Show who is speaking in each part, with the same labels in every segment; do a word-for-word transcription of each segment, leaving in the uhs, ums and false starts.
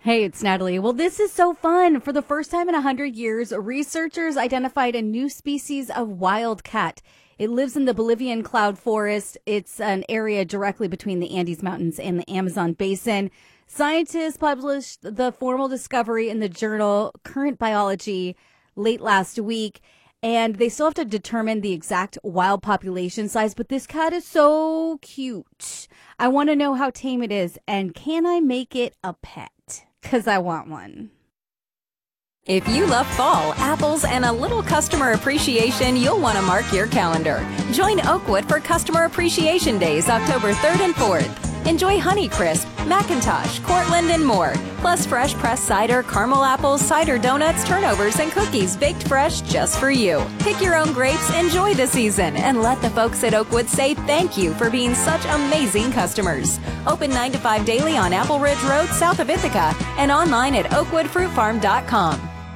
Speaker 1: Hey, it's Natalie. Well, this is so fun. For the first time in one hundred years, researchers identified a new species of wildcat. It lives in the Bolivian cloud forest. It's an area directly between the Andes Mountains and the Amazon basin. Scientists published the formal discovery in the journal Current Biology late last week, and they still have to determine the exact wild population size, but this cat is so cute. I want to know how tame it is, and can I make it a pet? Because I want one.
Speaker 2: If you love fall, apples, and a little customer appreciation, you'll want to mark your calendar. Join Oakwood for Customer Appreciation Days, October third and fourth. Enjoy Honeycrisp, McIntosh, Cortland, and more. Plus fresh pressed cider, caramel apples, cider donuts, turnovers, and cookies baked fresh just for you. Pick your own grapes, enjoy the season, and let the folks at Oakwood say thank you for being such amazing customers. Open nine to five daily on Apple Ridge Road, south of Ithaca, and online at oakwood fruit farm dot com.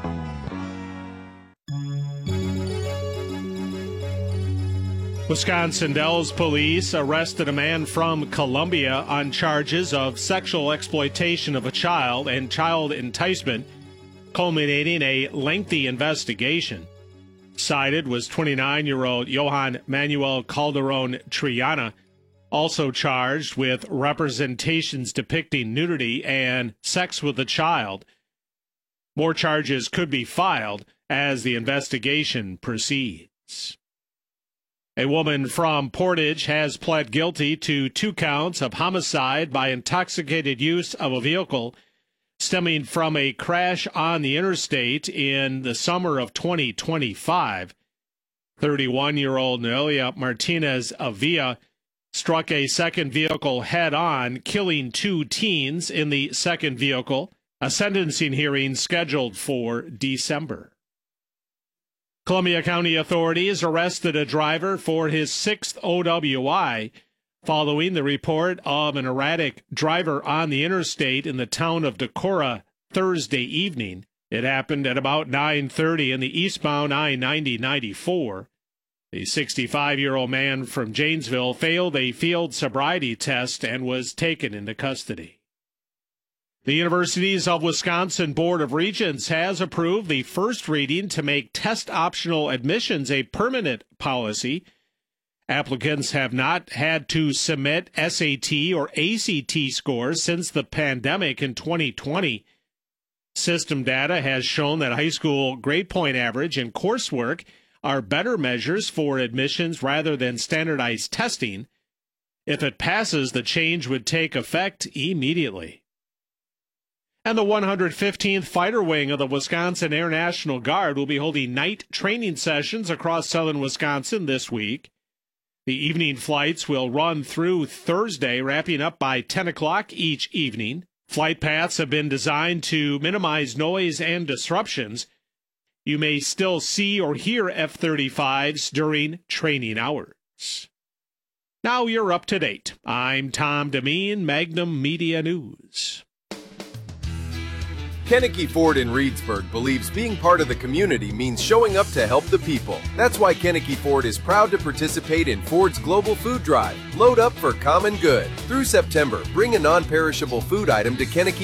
Speaker 3: Wisconsin Dells police arrested a man from Columbia on charges of sexual exploitation of a child and child enticement, culminating a lengthy investigation. Cited was twenty-nine-year-old Johan Manuel Calderon Triana, also charged with representations depicting nudity and sex with a child. More charges could be filed as the investigation proceeds. A woman from Portage has pled guilty to two counts of homicide by intoxicated use of a vehicle stemming from a crash on the interstate in the summer of twenty twenty-five. thirty-one-year-old Noelia Martinez Avila struck a second vehicle head-on, killing two teens in the second vehicle. A sentencing hearing scheduled for December. Columbia County authorities arrested a driver for his sixth O W I following the report of an erratic driver on the interstate in the town of Decorah Thursday evening. It happened at about nine thirty in the eastbound I ninety ninety-four. The sixty-five-year-old man from Janesville failed a field sobriety test and was taken into custody. The Universities of Wisconsin Board of Regents has approved the first reading to make test-optional admissions a permanent policy. Applicants have not had to submit S A T or A C T scores since the pandemic in twenty twenty. System data has shown that high school grade point average and coursework are better measures for admissions rather than standardized testing. If it passes, the change would take effect immediately. And the one hundred fifteenth Fighter Wing of the Wisconsin Air National Guard will be holding night training sessions across southern Wisconsin this week. The evening flights will run through Thursday, wrapping up by ten o'clock each evening. Flight paths have been designed to minimize noise and disruptions. You may still see or hear F thirty-fives during training hours. Now you're up to date. I'm Tom Demeen, Magnum Media News.
Speaker 4: Kennecke Ford in Reedsburg believes being part of the community means showing up to help the people. That's why Kennecke Ford is proud to participate in Ford's Global Food Drive. Load up for common good. Through September, bring a non-perishable food item to Kennecke